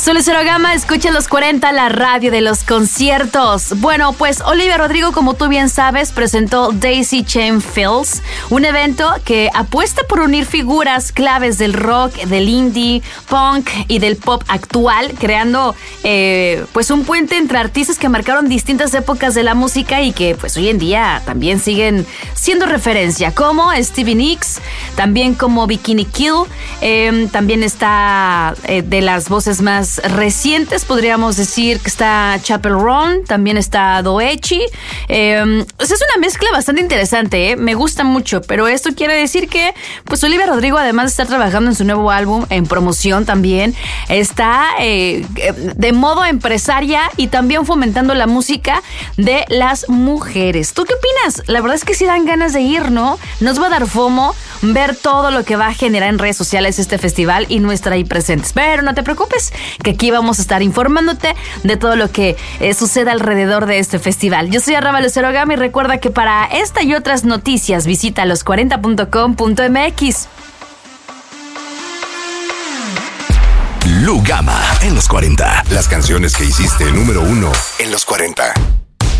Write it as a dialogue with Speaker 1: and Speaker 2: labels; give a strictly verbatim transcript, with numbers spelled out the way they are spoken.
Speaker 1: Soy Lucero Gama, escucha los cuarenta, la radio de los conciertos. Bueno, pues Olivia Rodrigo, como tú bien sabes, presentó Daisy Chain Fields, un evento que apuesta por unir figuras claves del rock, del indie, punk y del pop actual, creando eh, pues un puente entre artistas que marcaron distintas épocas de la música y que pues hoy en día también siguen siendo referencia, como Stevie Nicks, también como Bikini Kill, eh, también está eh, de las voces más recientes, podríamos decir que está Chappell Roan, también está Doechii. Eh, o sea, es una mezcla bastante interesante, ¿eh? Me gusta mucho, pero esto quiere decir que pues Olivia Rodrigo, además de estar trabajando en su nuevo álbum, en promoción también, está eh, de modo empresaria y también fomentando la música de las mujeres. ¿Tú qué opinas? La verdad es que sí dan ganas de ir, ¿no? Nos va a dar FOMO ver todo lo que va a generar en redes sociales este festival y no estar ahí presentes. Pero no te preocupes, que aquí vamos a estar informándote de todo lo que eh, sucede alrededor de este festival. Yo soy Arraba Lucero Gama y recuerda que para esta y otras noticias visita los cuarenta punto com punto m x.
Speaker 2: Lu Gama en los cuarenta. Las canciones que hiciste número uno en los cuarenta.